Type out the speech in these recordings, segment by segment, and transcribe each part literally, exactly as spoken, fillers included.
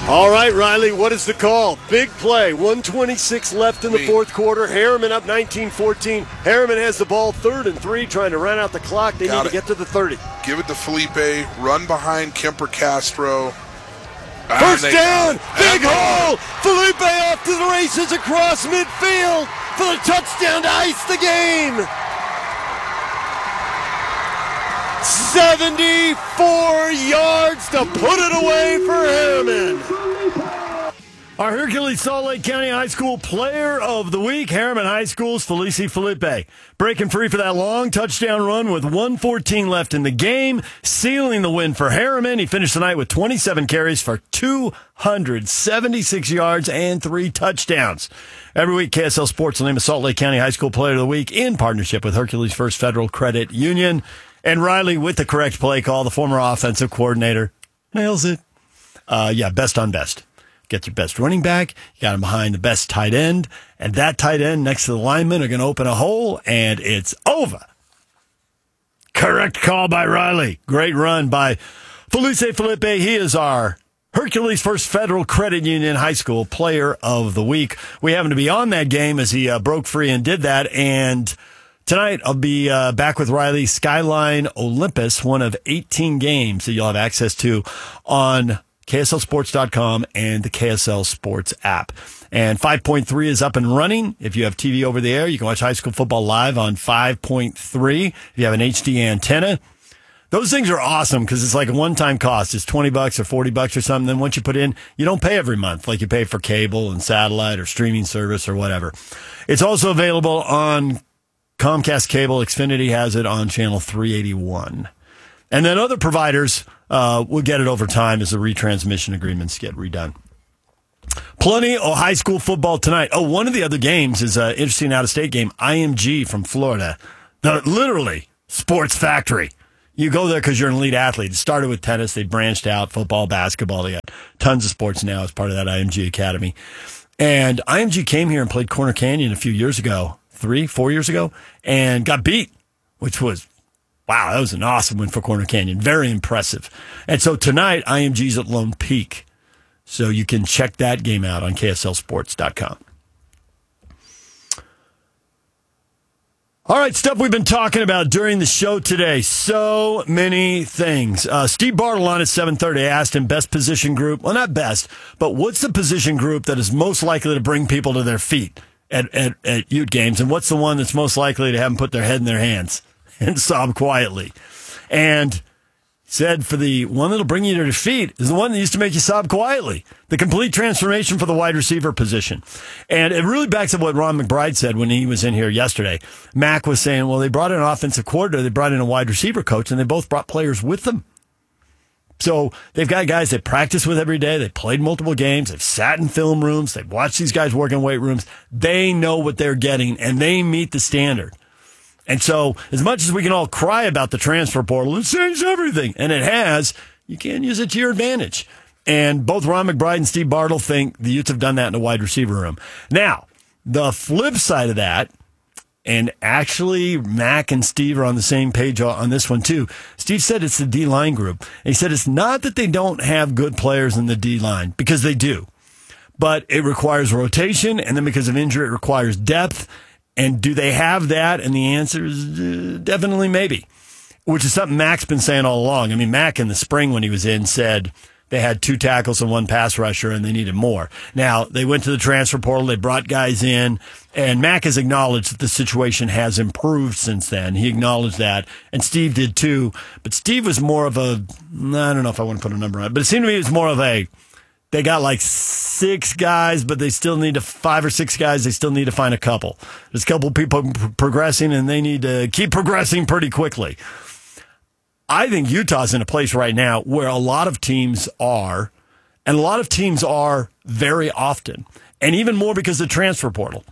All right, Riley, what is the call? Big play, one twenty-six left in the fourth quarter. Harriman up nineteen fourteen. Harriman has the ball third and three, trying to run out the clock. They Got need it. to get to the thirty. Give it to Felipe, run behind Kemper Castro. First down, big hole. Felipe off to the races across midfield for the touchdown to ice the game. seventy-four yards to put it away for Harriman. Our Hercules Salt Lake County High School Player of the Week, Harriman High School's Felice Felipe. Breaking free for that long touchdown run with one fourteen left in the game, sealing the win for Harriman. He finished the night with twenty-seven carries for two hundred seventy-six yards and three touchdowns. Every week, K S L Sports will name a Salt Lake County High School Player of the Week in partnership with Hercules First Federal Credit Union. And Riley, with the correct play call, the former offensive coordinator, nails it. Uh, yeah, best on best. Get your best running back. You got him behind the best tight end. And that tight end next to the lineman are going to open a hole, and it's over. Correct call by Riley. Great run by Felice Felipe. He is our Hercules First Federal Credit Union High School Player of the Week. We happen to be on that game as he uh, broke free and did that, and tonight, I'll be uh, back with Riley. Skyline Olympus, one of eighteen games that you'll have access to on K S L sports dot com and the K S L Sports app. And five point three is up and running. If you have T V over the air, you can watch high school football live on five point three. If you have an H D antenna, those things are awesome because it's like a one-time cost. It's twenty bucks or forty bucks or something. Then once you put in, you don't pay every month like you pay for cable and satellite or streaming service or whatever. It's also available on Comcast Cable. Xfinity has it on channel three eighty-one. And then other providers uh, will get it over time as the retransmission agreements get redone. Plenty of high school football tonight. Oh, one of the other games is an interesting out-of-state game. I M G from Florida. The, literally, sports factory. You go there because you're an elite athlete. It started with tennis. They branched out, football, basketball. They got tons of sports now as part of that I M G Academy. And I M G came here and played Corner Canyon a few years ago. Three, four years ago, and got beat, which was, wow, that was an awesome win for Corner Canyon. Very impressive. And so tonight, I M G's at Lone Peak. So you can check that game out on K S L sports dot com. All right, stuff we've been talking about during the show today. So many things. Uh, Steve Bartle on at seven thirty. I asked him best position group. Well, not best, but what's the position group that is most likely to bring people to their feet At, at, at Ute games, and what's the one that's most likely to have them put their head in their hands and sob quietly? And said for the one that'll bring you to your feet is the one that used to make you sob quietly. The complete transformation for the wide receiver position. And it really backs up what Ron McBride said when he was in here yesterday. Mac was saying, well, they brought in an offensive coordinator, they brought in a wide receiver coach, and they both brought players with them. So they've got guys they practice with every day. They played multiple games. They've sat in film rooms. They've watched these guys work in weight rooms. They know what they're getting, and they meet the standard. And so as much as we can all cry about the transfer portal, it changed everything, and it has, you can use it to your advantage. And both Ron McBride and Steve Bartle think the Utes have done that in the wide receiver room. Now, the flip side of that, and actually, Mac and Steve are on the same page on this one, too. Steve said it's the D-line group. And he said it's not that they don't have good players in the D-line, because they do. But it requires rotation, and then because of injury, it requires depth. And do they have that? And the answer is uh, definitely maybe, which is something Mac's been saying all along. I mean, Mac in the spring when he was in said they had two tackles and one pass rusher, and they needed more. Now, they went to the transfer portal. They brought guys in. And Mac has acknowledged that the situation has improved since then. He acknowledged that, and Steve did too. But Steve was more of a, I don't know if I want to put a number on it, but it seemed to me it was more of a, they got like six guys, but they still need to, five or six guys, they still need to find a couple. There's a couple people p- progressing, and they need to keep progressing pretty quickly. I think Utah's in a place right now where a lot of teams are, and a lot of teams are very often, and even more because of the transfer portal.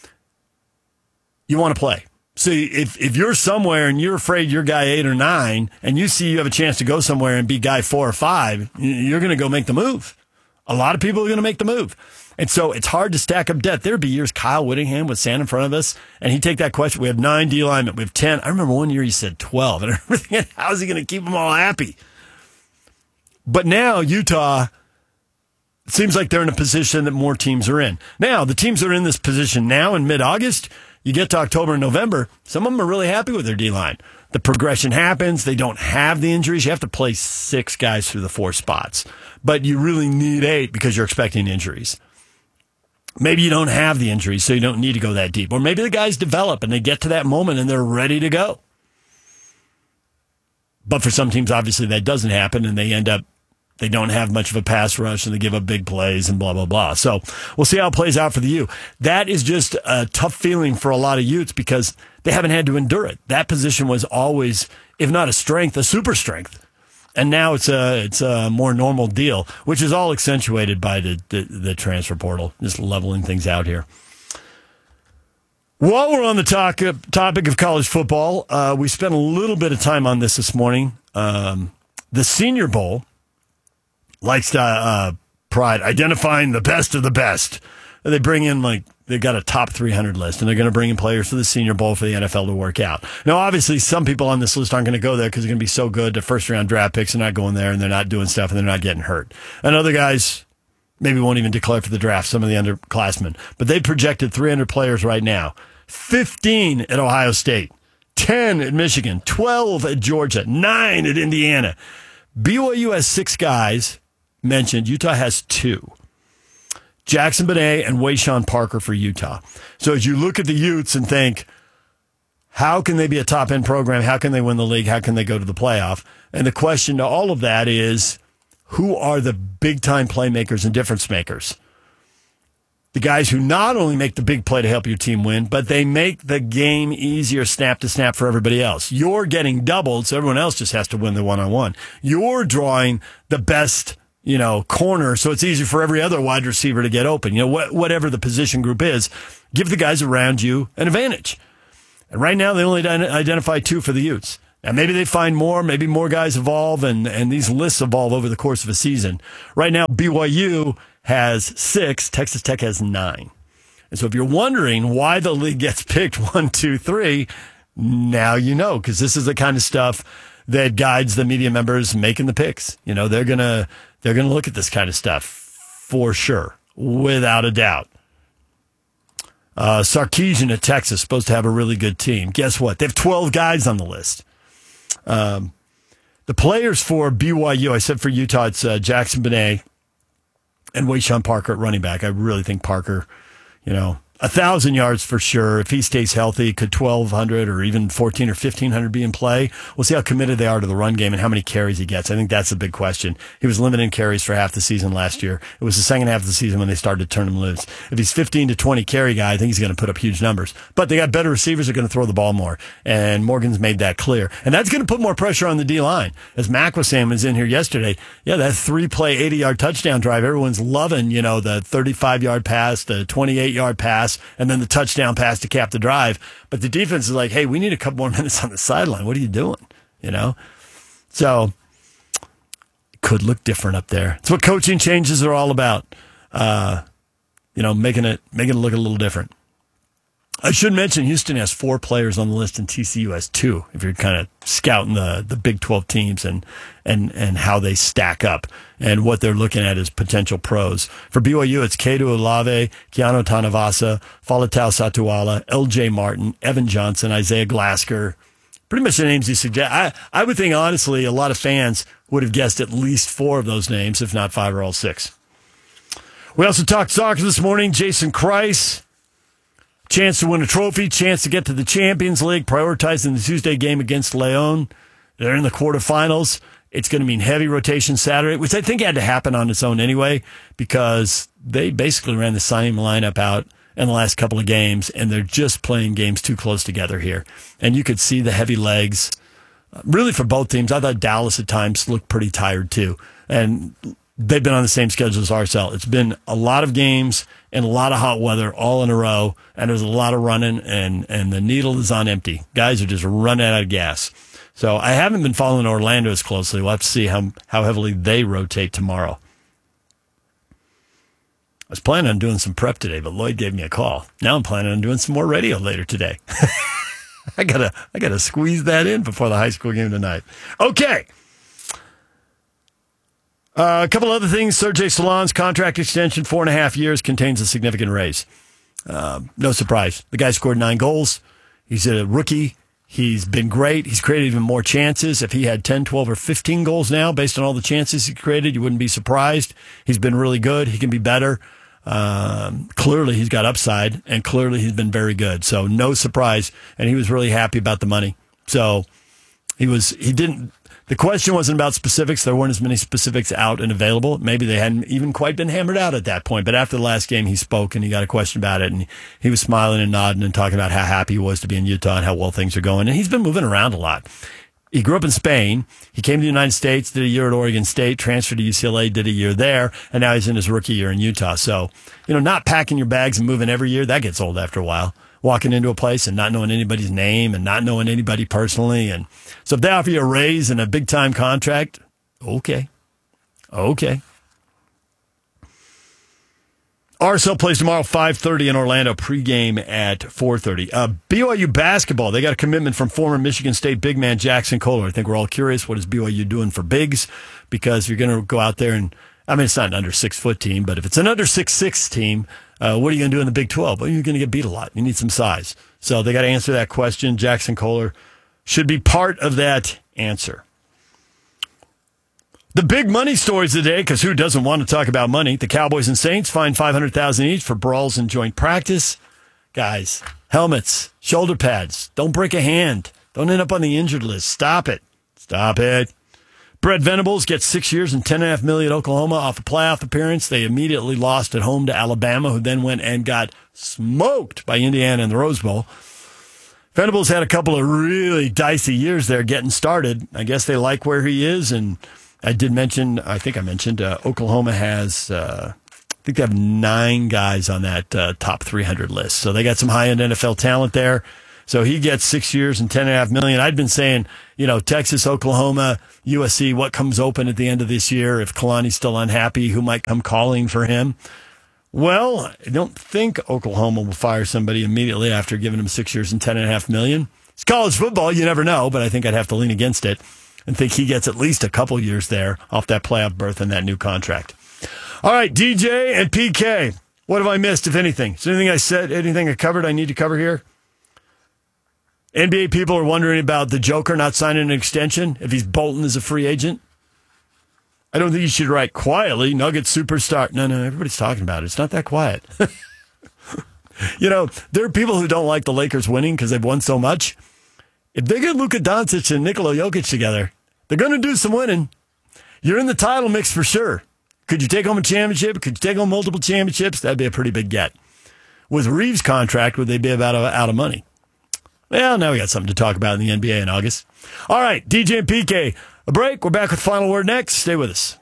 You want to play. So if if you're somewhere and you're afraid you're guy eight or nine, and you see you have a chance to go somewhere and be guy four or five, you're going to go make the move. A lot of people are going to make the move. And so it's hard to stack up depth. There'd be years Kyle Whittingham would stand in front of us, and he'd take that question. We have nine D linemen. We have ten. I remember one year he said twelve. And I remember thinking, how's he going to keep them all happy? But now Utah, it seems like they're in a position that more teams are in. Now, the teams that are in this position now in mid-August, you get to October and November, some of them are really happy with their D-line. The progression happens. They don't have the injuries. You have to play six guys through the four spots. But you really need eight because you're expecting injuries. Maybe you don't have the injuries, so you don't need to go that deep. Or maybe the guys develop and they get to that moment and they're ready to go. But for some teams, obviously, that doesn't happen, and they end up, they don't have much of a pass rush, and they give up big plays and blah, blah, blah. So we'll see how it plays out for the U. That is just a tough feeling for a lot of Utes because they haven't had to endure it. That position was always, if not a strength, a super strength. And now it's a it's a more normal deal, which is all accentuated by the, the, the transfer portal, just leveling things out here. While we're on the talk, uh, topic of college football, uh, we spent a little bit of time on this this morning. Um, the Senior Bowl likes to uh, pride identifying the best of the best. They bring in, like, they've got a top three hundred list, and they're going to bring in players for the Senior Bowl for the N F L to work out. Now, obviously, some people on this list aren't going to go there because they're going to be so good. The first-round draft picks are not going there, and they're not doing stuff, and they're not getting hurt. And other guys maybe won't even declare for the draft, some of the underclassmen. But they projected three hundred players right now. fifteen at Ohio State, ten at Michigan, twelve at Georgia, nine at Indiana. B Y U has six guys mentioned. Utah has two. Jackson Benet and Wayshawn Parker for Utah. So as you look at the Utes and think, how can they be a top-end program? How can they win the league? How can they go to the playoff? And the question to all of that is, who are the big-time playmakers and difference makers? The guys who not only make the big play to help your team win, but they make the game easier snap to snap for everybody else. You're getting doubled, so everyone else just has to win the one-on-one. You're drawing the best, you know, corner, so it's easy for every other wide receiver to get open. You know, wh- whatever the position group is, give the guys around you an advantage. And right now, they only identify two for the Utes. Now, maybe they find more, maybe more guys evolve, and, and these lists evolve over the course of a season. Right now, B Y U has six, Texas Tech has nine. And so if you're wondering why the league gets picked one, two, three, now you know, because this is the kind of stuff that guides the media members making the picks. You know, they're going to they're gonna look at this kind of stuff for sure, without a doubt. Uh, Sarkisian at Texas, supposed to have a really good team. Guess what? They have twelve guys on the list. Um, the players for B Y U, I said for Utah, it's uh, Jackson Benet and Wayshawn Parker at running back. I really think Parker, you know, a thousand yards for sure. If he stays healthy, could twelve hundred or even fourteen or fifteen hundred be in play? We'll see how committed they are to the run game and how many carries he gets. I think that's the big question. He was limited in carries for half the season last year. It was the second half of the season when they started to turn him loose. If he's fifteen to twenty carry guy, I think he's going to put up huge numbers. But they got better receivers that are going to throw the ball more. And Morgan's made that clear. And that's going to put more pressure on the D-line. As Mac was saying, was in here yesterday. Yeah, that three-play, eighty-yard touchdown drive, everyone's loving, you know, the thirty-five-yard pass, the twenty-eight-yard pass, and then the touchdown pass to cap the drive. But the defense is like, hey, we need a couple more minutes on the sideline. What are you doing? You know? So it could look different up there. It's what coaching changes are all about. Uh, you know, making it making it look a little different. I should mention Houston has four players on the list and T C U has two, if you're kind of scouting the, the Big twelve teams and, and, and how they stack up and what they're looking at as potential pros. For B Y U, it's Kedu Olave, Keanu Tanavasa, Falatau Satuala, L J Martin, Evan Johnson, Isaiah Glasker. Pretty much the names you suggest. I, I would think, honestly, a lot of fans would have guessed at least four of those names, if not five or all six. We also talked soccer this morning. Jason Kreis. Chance to win a trophy, chance to get to the Champions League, prioritizing the Tuesday game against Leon. They're in the quarterfinals. It's going to mean heavy rotation Saturday, which I think had to happen on its own anyway, because they basically ran the same lineup out in the last couple of games, and they're just playing games too close together here. And you could see the heavy legs, really for both teams. I thought Dallas at times looked pretty tired too. And they've been on the same schedule as R S L. It's been a lot of games and a lot of hot weather all in a row, and there's a lot of running, and, and the needle is on empty. Guys are just running out of gas. So I haven't been following Orlando as closely. We'll have to see how, how heavily they rotate tomorrow. I was planning on doing some prep today, but Lloyd gave me a call. Now I'm planning on doing some more radio later today. I gotta, I gotta squeeze that in before the high school game tonight. Okay. Uh, a couple other things. Sergey Solon's contract extension, four and a half years, contains a significant raise. Uh, no surprise. The guy scored nine goals. He's a rookie. He's been great. He's created even more chances. If he had ten, twelve, or fifteen goals now, based on all the chances he created, you wouldn't be surprised. He's been really good. He can be better. Um, clearly, he's got upside, and clearly he's been very good. So no surprise. And he was really happy about the money. So he was. He didn't. The question wasn't about specifics. There weren't as many specifics out and available. Maybe they hadn't even quite been hammered out at that point. But after the last game, he spoke and he got a question about it. And he was smiling and nodding and talking about how happy he was to be in Utah and how well things are going. And he's been moving around a lot. He grew up in Spain. He came to the United States, did a year at Oregon State, transferred to U C L A, did a year there. And now he's in his rookie year in Utah. So, you know, not packing your bags and moving every year, that gets old after a while. Walking into a place and not knowing anybody's name and not knowing anybody personally. And so if they offer you a raise and a big-time contract, okay. Okay. R S L plays tomorrow, five thirty in Orlando, pregame at four thirty. Uh, B Y U basketball, they got a commitment from former Michigan State big man Jackson Kohler. I think we're all curious, what is B Y U doing for bigs? Because you're going to go out there and, I mean, it's not an under six-foot team, but if it's an under six six team, Uh, what are you going to do in the Big twelve? Well, you're going to get beat a lot. You need some size. So they got to answer that question. Jackson Kohler should be part of that answer. The big money stories today, because who doesn't want to talk about money? The Cowboys and Saints fined five hundred thousand dollars each for brawls in joint practice. Guys, helmets, shoulder pads. Don't break a hand. Don't end up on the injured list. Stop it. Stop it. Brett Venables gets six years and ten and a half million at Oklahoma off a playoff appearance. They immediately lost at home to Alabama, who then went and got smoked by Indiana in the Rose Bowl. Venables had a couple of really dicey years there getting started. I guess they like where he is, and I did mention, I think I mentioned, uh, Oklahoma has, uh, I think they have nine guys on that uh, top three hundred list. So they got some high-end N F L talent there. So he gets six years and ten and a half million. I'd been saying, you know, Texas, Oklahoma, U S C, what comes open at the end of this year? If Kalani's still unhappy, who might come calling for him? Well, I don't think Oklahoma will fire somebody immediately after giving him six years and ten and a half million. It's college football. You never know, but I think I'd have to lean against it and think he gets at least a couple years there off that playoff berth and that new contract. All right, D J and P K. What have I missed, if anything? Is there anything I said, anything I covered I need to cover here? N B A people are wondering about the Joker not signing an extension if he's bolting as a free agent. I don't think you should write quietly, Nuggets superstar. No, no, everybody's talking about it. It's not that quiet. You know, there are people who don't like the Lakers winning because they've won so much. If they get Luka Doncic and Nikola Jokic together, they're going to do some winning. You're in the title mix for sure. Could you take home a championship? Could you take home multiple championships? That'd be a pretty big get. With Reeves' contract, would they be about out of money? Well, now we got something to talk about in the N B A in August. All right, D J and P K, a break. We're back with Final Word next. Stay with us.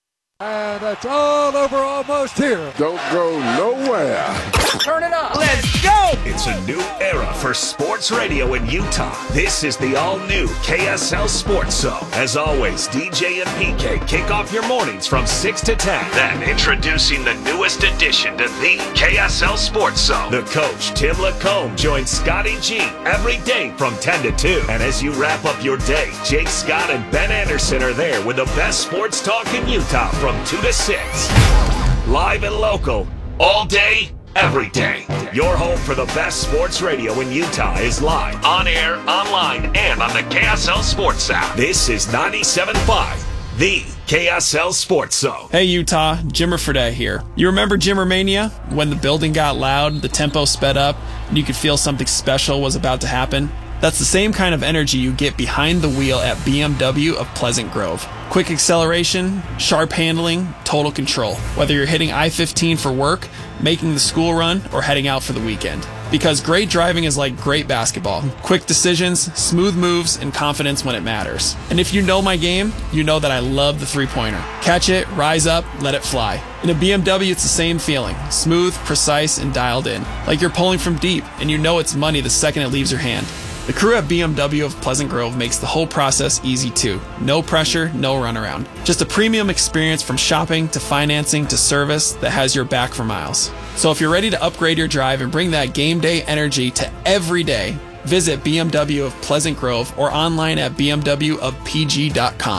And it's all over almost here. Don't go nowhere. Turn it up. Let's go. It's a new era for sports radio in Utah. This is the all-new K S L Sports Zone. As always, D J and P K kick off your mornings from six to ten. Then, introducing the newest addition to the K S L Sports Zone. The coach, Tim Lacombe, joins Scotty G every day from ten to two. And as you wrap up your day, Jake Scott and Ben Anderson are there with the best sports talk in Utah from two to six. Live and local, all day, every day. Your home for the best sports radio in Utah is live, on air, online, and on the K S L Sports app. This is ninety-seven point five, the K S L Sports Zone. Hey Utah, Jimmer Fredette here. You remember Jimmer Mania? When the building got loud, the tempo sped up, and you could feel something special was about to happen? That's the same kind of energy you get behind the wheel at B M W of Pleasant Grove. Quick acceleration, sharp handling, total control. Whether you're hitting I fifteen for work, making the school run, or heading out for the weekend. Because great driving is like great basketball. Quick decisions, smooth moves, and confidence when it matters. And if you know my game, you know that I love the three-pointer. Catch it, rise up, let it fly. In a B M W, it's the same feeling. Smooth, precise, and dialed in. Like you're pulling from deep, and you know it's money the second it leaves your hand. The crew at B M W of Pleasant Grove makes the whole process easy too. No pressure, no runaround. Just a premium experience from shopping to financing to service that has your back for miles. So if you're ready to upgrade your drive and bring that game day energy to every day, visit B M W of Pleasant Grove or online at b m w of p g dot com. B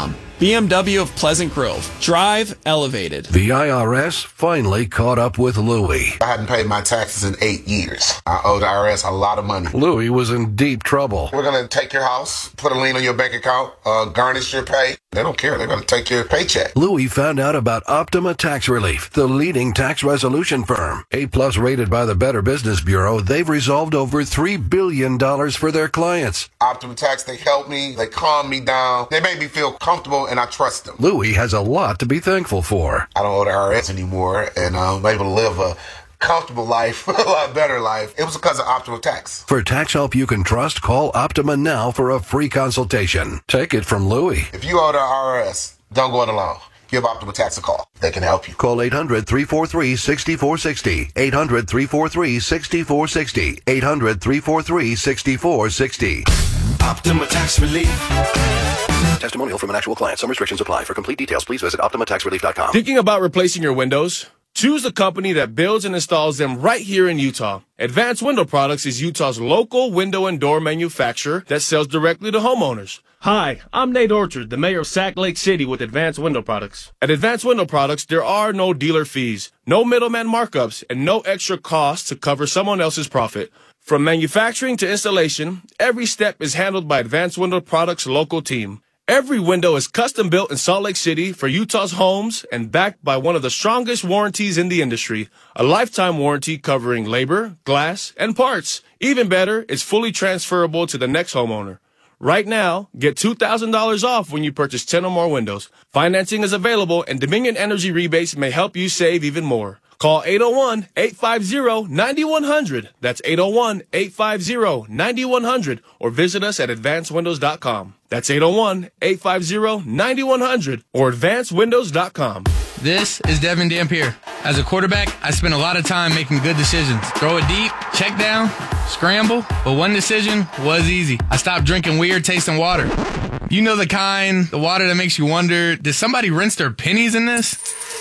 B M W of Pleasant Grove. Drive elevated. The I R S finally caught up with Louie. I hadn't paid my taxes in eight years. I owed the I R S a lot of money. Louie was in deep trouble. We're going to take your house, put a lien on your bank account, uh, garnish your pay. They don't care. They're going to take your paycheck. Louie found out about Optima Tax Relief, the leading tax resolution firm. A-plus rated by the Better Business Bureau, they've resolved over three billion dollars for their clients. Optima Tax, they help me. They calm me down. They make me feel comfortable, and I trust them. Louie has a lot to be thankful for. I don't owe the I R S anymore, and I'm able to live a comfortable life, a lot better life. It was because of Optima Tax. For tax help you can trust, call Optima now for a free consultation. Take it from Louie. If you owe the I R S, don't go it alone. Give Optima Tax a call. They can help you. Call eight hundred, three four three, six four six zero. eight hundred, three four three, six four six zero. eight hundred, three four three, six four six zero. Optima Tax Relief. Testimonial from an actual client. Some restrictions apply. For complete details, please visit Optima Tax Relief dot com. Thinking about replacing your windows? Choose a company that builds and installs them right here in Utah. Advanced Window Products is Utah's local window and door manufacturer that sells directly to homeowners. Hi, I'm Nate Orchard, the mayor of Sac Lake City with Advanced Window Products. At Advanced Window Products, there are no dealer fees, no middleman markups, and no extra costs to cover someone else's profit. From manufacturing to installation, every step is handled by Advanced Window Products' local team. Every window is custom built in Salt Lake City for Utah's homes and backed by one of the strongest warranties in the industry, a lifetime warranty covering labor, glass, and parts. Even better, it's fully transferable to the next homeowner. Right now, get two thousand dollars off when you purchase ten or more windows. Financing is available, and Dominion Energy rebates may help you save even more. Call eight oh one, eight five zero, nine one zero zero. That's eight oh one, eight five zero, nine one zero zero. Or visit us at advanced windows dot com. That's eight oh one, eight five zero, nine one zero zero or advanced windows dot com. This is Devin Dampier. As a quarterback, I spent a lot of time making good decisions. Throw it deep, check down, scramble. But one decision was easy. I stopped drinking weird tasting water. You know the kind, the water that makes you wonder, did somebody rinse their pennies in this?